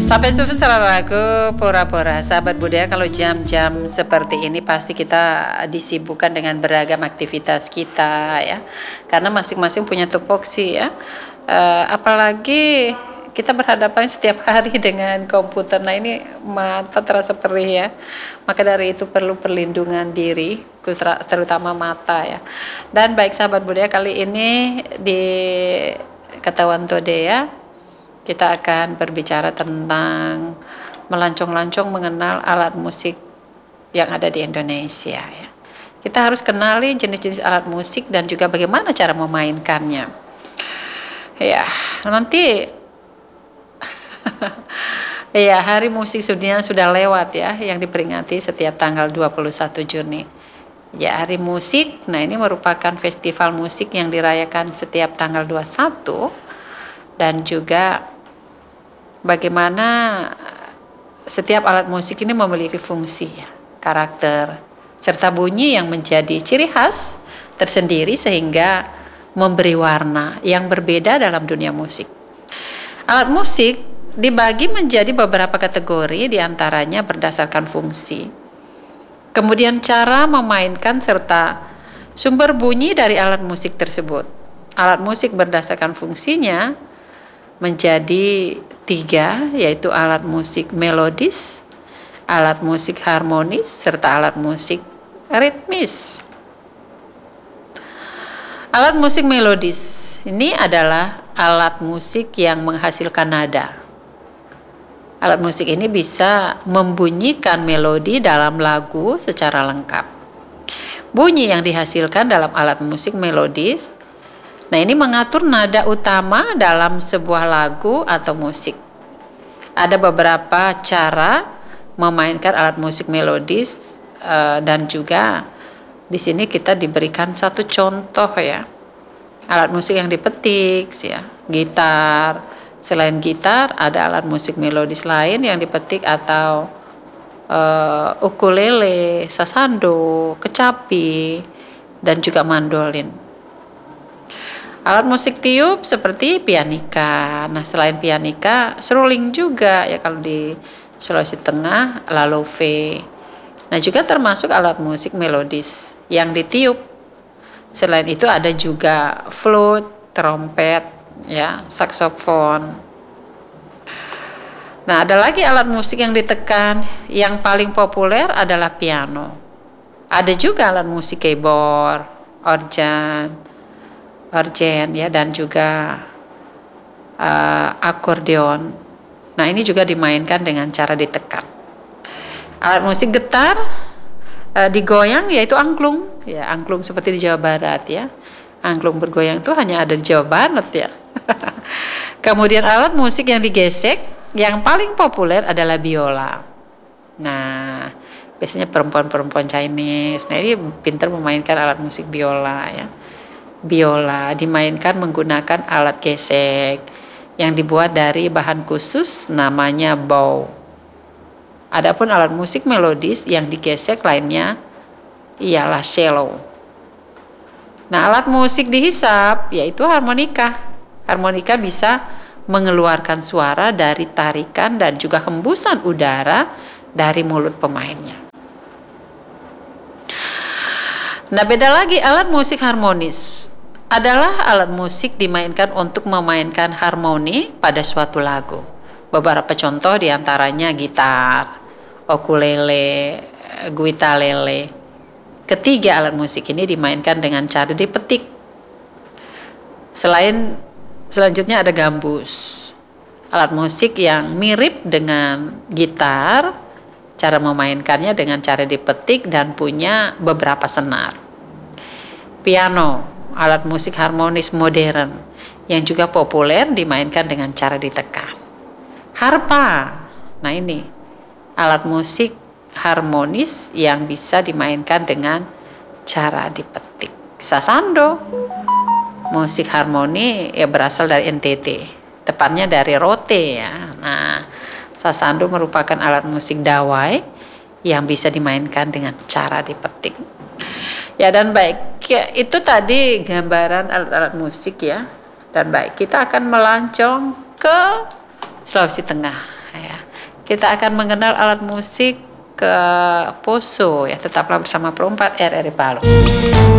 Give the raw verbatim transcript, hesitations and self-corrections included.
Sampai jumpa saudaraku, pura-pura sahabat budaya. Kalau jam-jam seperti ini pasti kita disibukkan dengan beragam aktivitas kita ya, karena masing-masing punya tupoksi ya. Uh, apalagi kita berhadapan setiap hari dengan komputer. Nah ini mata terasa perih ya, maka dari itu perlu perlindungan diri, terutama mata ya. Dan baik sahabat budaya, kali ini di Ketahuan Today ya, kita akan berbicara tentang melancong-lancong mengenal alat musik yang ada di Indonesia ya. Kita harus kenali jenis-jenis alat musik dan juga bagaimana cara memainkannya. Ya, nanti ya, Hari Musik Sedunia sudah lewat ya, yang diperingati setiap tanggal dua puluh satu Juni. Ya, Hari Musik, nah ini merupakan festival musik yang dirayakan setiap tanggal dua puluh satu, dan juga bagaimana setiap alat musik ini memiliki fungsi, karakter, serta bunyi yang menjadi ciri khas tersendiri sehingga memberi warna yang berbeda dalam dunia musik. Alat musik dibagi menjadi beberapa kategori, diantaranya berdasarkan fungsi, kemudian cara memainkan, serta sumber bunyi dari alat musik tersebut. Alat musik berdasarkan fungsinya menjadi tiga, yaitu alat musik melodis, alat musik harmonis, serta alat musik ritmis. Alat musik melodis ini adalah alat musik yang menghasilkan nada. Alat musik ini bisa membunyikan melodi dalam lagu secara lengkap. Bunyi yang dihasilkan dalam alat musik melodis, nah ini mengatur nada utama dalam sebuah lagu atau musik. Ada beberapa cara memainkan alat musik melodis, uh, dan juga di sini kita diberikan satu contoh ya. Alat musik yang dipetik ya, gitar. Selain gitar ada alat musik melodis lain yang dipetik, atau uh, ukulele, sasando, kecapi, dan juga mandolin. Alat musik tiup seperti pianika. Nah, selain pianika, seruling juga ya kalau di Sulawesi Tengah, lalove. Nah, juga termasuk alat musik melodis yang ditiup. Selain itu ada juga flute, trompet, ya, saksofon. Nah, ada lagi alat musik yang ditekan. Yang paling populer adalah piano. Ada juga alat musik keyboard, organ, organ ya, dan juga uh, akordeon. Nah, ini juga dimainkan dengan cara ditekan. Alat musik getar uh, digoyang yaitu angklung. Ya, angklung seperti di Jawa Barat ya. Angklung bergoyang itu hanya ada di Jawa Barat ya. Kemudian alat musik yang digesek yang paling populer adalah biola. Nah, biasanya perempuan-perempuan Chinese. Nah, ini pintar memainkan alat musik biola ya. Biola dimainkan menggunakan alat gesek yang dibuat dari bahan khusus namanya bow. Adapun alat musik melodis yang digesek lainnya ialah cello. Nah, alat musik dihisap yaitu harmonika. Harmonika bisa mengeluarkan suara dari tarikan dan juga hembusan udara dari mulut pemainnya. Nah, beda lagi alat musik harmonis. Adalah alat musik dimainkan untuk memainkan harmoni pada suatu lagu. Beberapa contoh diantaranya gitar, ukulele, guitarele. Ketiga alat musik ini dimainkan dengan cara dipetik. Selain selanjutnya ada gambus, alat musik yang mirip dengan gitar, cara memainkannya dengan cara dipetik dan punya beberapa senar. Piano, alat musik harmonis modern yang juga populer dimainkan dengan cara ditekan. Harpa, nah ini alat musik harmonis yang bisa dimainkan dengan cara dipetik. Sasando, musik harmoni ya berasal dari N T T, tepatnya dari rote ya. Nah, sasando merupakan alat musik dawai yang bisa dimainkan dengan cara dipetik. Ya, dan baik, ya, itu tadi gambaran alat-alat musik ya. Dan baik, kita akan melancong ke Sulawesi Tengah ya. kita akan mengenal alat musik ke Poso ya. Tetaplah bersama Pro empat R R I Palu.